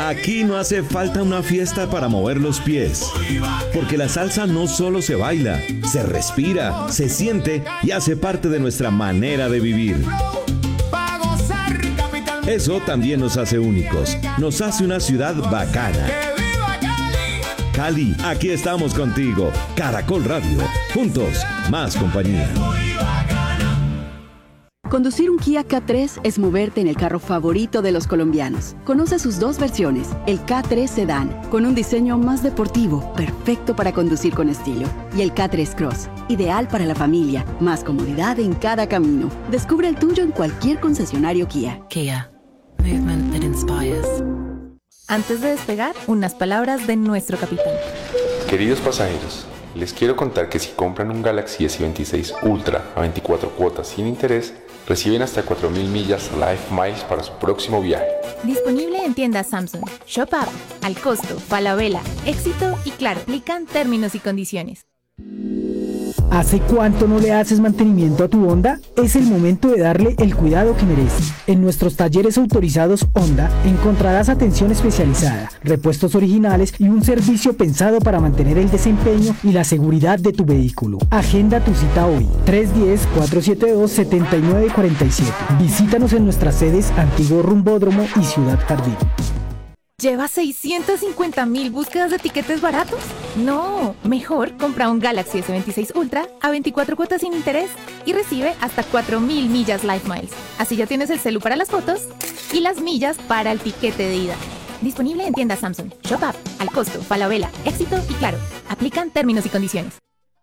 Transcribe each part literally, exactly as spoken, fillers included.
Aquí no hace falta una fiesta para mover los pies, porque la salsa no solo se baila, se respira, se siente y hace parte de nuestra manera de vivir. Eso también nos hace únicos, nos hace una ciudad bacana. Cali, aquí estamos contigo. Caracol Radio, juntos, más compañía. Conducir un Kia K tres es moverte en el carro favorito de los colombianos. Conoce sus dos versiones, el K tres Sedan, con un diseño más deportivo, perfecto para conducir con estilo, y el K tres Cross, ideal para la familia, más comodidad en cada camino. Descubre el tuyo en cualquier concesionario Kia. Kia, movement that inspires. Antes de despegar, unas palabras de nuestro capitán. Queridos pasajeros, les quiero contar que si compran un Galaxy S veintiséis Ultra a veinticuatro cuotas sin interés, reciben hasta cuatro mil millas Life Miles para su próximo viaje. Disponible en tiendas Samsung, Shop App, Al Costo, Falabella, Éxito y Claro. Aplican términos y condiciones. ¿Hace cuánto no le haces mantenimiento a tu Honda? Es el momento de darle el cuidado que merece. En nuestros talleres autorizados Honda encontrarás atención especializada, repuestos originales y un servicio pensado para mantener el desempeño y la seguridad de tu vehículo. Agenda tu cita hoy, tres uno cero, cuatro siete dos, siete nueve cuatro siete. Visítanos en nuestras sedes Antiguo Rumbódromo y Ciudad Jardín. ¿Lleva seiscientas cincuenta mil búsquedas de tiquetes baratos? No, mejor compra un Galaxy S veintiséis Ultra a veinticuatro cuotas sin interés y recibe hasta cuatro mil millas Life Miles. Así ya tienes el celu para las fotos y las millas para el tiquete de ida. Disponible en tiendas Samsung, Shop App, Al Costo, Falabella, Éxito y Claro. Aplican términos y condiciones.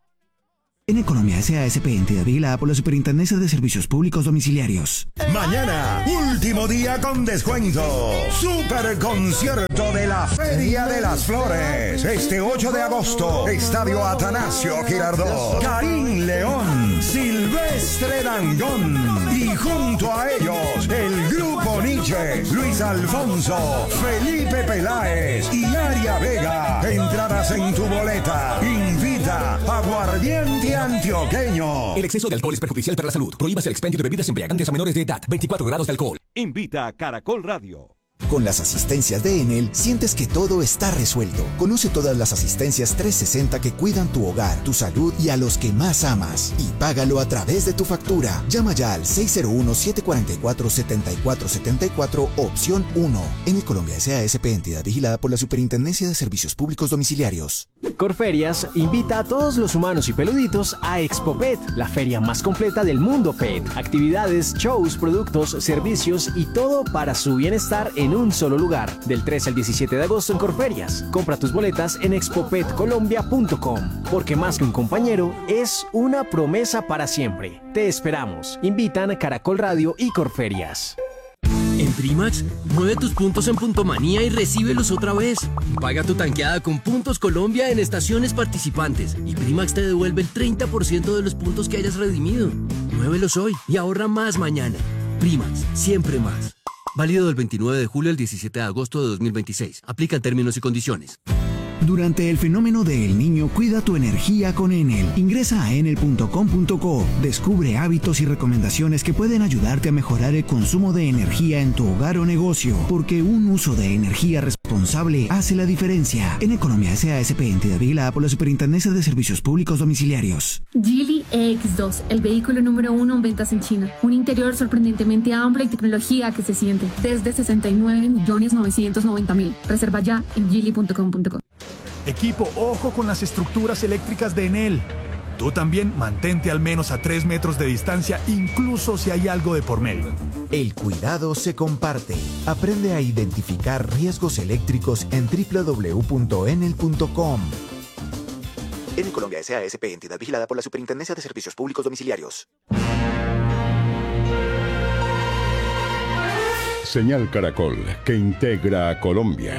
En Economía S A S P, entidad vigilada por la Superintendencia de Servicios Públicos Domiciliarios. Mañana, último día con descuento. Super concierto de la Feria de las Flores. Este ocho de agosto, Estadio Atanasio Girardot. Karim León, Silvestre Dangond. Y junto a ellos, el Grupo Nietzsche, Luis Alfonso, Felipe Peláez y Aria Vega. Entradas en tu boleta. Invita Aguardiente Antioqueño. El exceso de alcohol es perjudicial para la salud. Prohíbas el expendio de bebidas embriagantes a menores de edad. veinticuatro grados de alcohol. Invita a Caracol Radio. Con las asistencias de Enel, sientes que todo está resuelto. Conoce todas las asistencias trescientos sesenta que cuidan tu hogar, tu salud y a los que más amas. Y págalo a través de tu factura. Llama ya al seis cero uno, siete cuatro cuatro, siete cuatro siete cuatro, opción uno. Enel Colombia S A S P, entidad vigilada por la Superintendencia de Servicios Públicos Domiciliarios. Corferias invita a todos los humanos y peluditos a Expo Pet, la feria más completa del mundo pet. Actividades, shows, productos, servicios y todo para su bienestar en un solo lugar. Del trece al diecisiete de agosto en Corferias. Compra tus boletas en expo pet colombia punto com, porque más que un compañero, es una promesa para siempre. Te esperamos. Invitan a Caracol Radio y Corferias. En Primax, mueve tus puntos en Puntomanía y recíbelos otra vez. Paga tu tanqueada con Puntos Colombia en estaciones participantes y Primax te devuelve el treinta por ciento de los puntos que hayas redimido. Muévelos hoy y ahorra más mañana. Primax, siempre más. Válido del veintinueve de julio al diecisiete de agosto de dos mil veintiséis. Aplican términos y condiciones. Durante el fenómeno de El Niño, cuida tu energía con Enel. Ingresa a enel punto com punto co. Descubre hábitos y recomendaciones que pueden ayudarte a mejorar el consumo de energía en tu hogar o negocio, porque un uso de energía responsable hace la diferencia. En Economía S A S P, entidad vigilada por la Superintendencia de Servicios Públicos Domiciliarios. Geely E X dos, el vehículo número uno en ventas en China. Un interior sorprendentemente amplio y tecnología que se siente. Desde sesenta y nueve millones novecientos noventa mil. Reserva ya en geely punto com punto co. Equipo, ojo con las estructuras eléctricas de Enel. Tú también mantente al menos a tres metros de distancia, incluso si hay algo de por medio. El cuidado se comparte. Aprende a identificar riesgos eléctricos en doble u doble u doble u punto enel punto com. Enel Colombia S A S P, entidad vigilada por la Superintendencia de Servicios Públicos Domiciliarios. Señal Caracol, que integra a Colombia.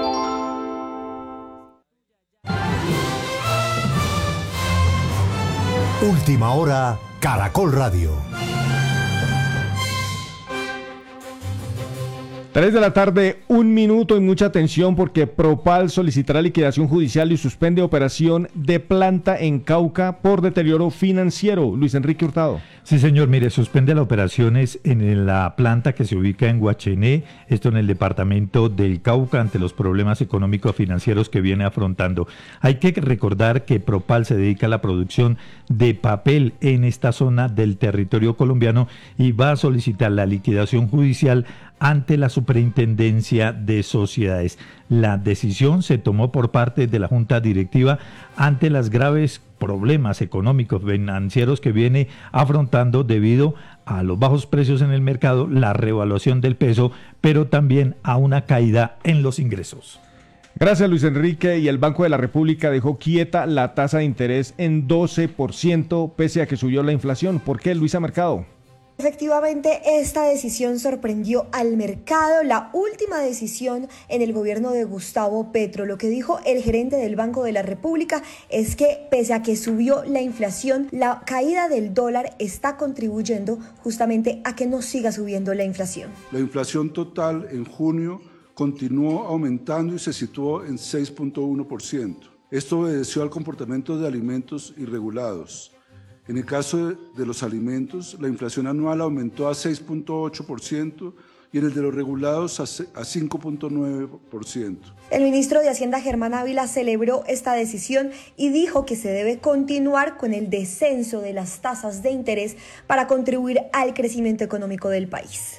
Última hora, Caracol Radio. tres de la tarde, un minuto y mucha atención porque Propal solicitará liquidación judicial y suspende operación de planta en Cauca por deterioro financiero. Luis Enrique Hurtado. Sí, señor, mire, suspende las operaciones en la planta que se ubica en Guachené, esto en el departamento del Cauca, ante los problemas económicos financieros que viene afrontando. Hay que recordar que Propal se dedica a la producción de papel en esta zona del territorio colombiano y va a solicitar la liquidación judicial ante la Superintendencia de Sociedades. La decisión se tomó por parte de la Junta Directiva ante las graves problemas económicos financieros que viene afrontando debido a los bajos precios en el mercado, la revaluación del peso, pero también a una caída en los ingresos. Gracias, Luis Enrique. Y el Banco de la República dejó quieta la tasa de interés en doce por ciento pese a que subió la inflación. ¿Por qué, Luisa Mercado? Efectivamente, esta decisión sorprendió al mercado, la última decisión en el gobierno de Gustavo Petro. Lo que dijo el gerente del Banco de la República es que pese a que subió la inflación, la caída del dólar está contribuyendo justamente a que no siga subiendo la inflación. La inflación total en junio continuó aumentando y se situó en seis punto uno por ciento. Esto obedeció al comportamiento de alimentos irregulados. En el caso de, de los alimentos, la inflación anual aumentó a seis punto ocho por ciento y en el de los regulados a, a cinco punto nueve por ciento. El ministro de Hacienda, Germán Ávila, celebró esta decisión y dijo que se debe continuar con el descenso de las tasas de interés para contribuir al crecimiento económico del país.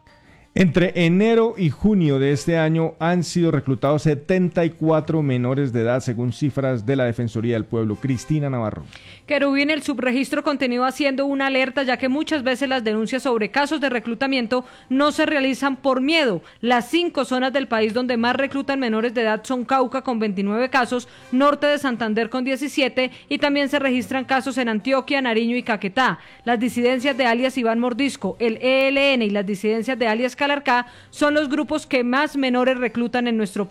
Entre enero y junio de este año han sido reclutados setenta y cuatro menores de edad, según cifras de la Defensoría del Pueblo. Cristina Navarro. Querubín, el subregistro continúa haciendo una alerta, ya que muchas veces las denuncias sobre casos de reclutamiento no se realizan por miedo. Las cinco zonas del país donde más reclutan menores de edad son Cauca con veintinueve casos, norte de Santander con diecisiete y también se registran casos en Antioquia, Nariño y Caquetá. Las disidencias de alias Iván Mordisco, el E L N y las disidencias de alias Calarcá son los grupos que más menores reclutan en nuestro país.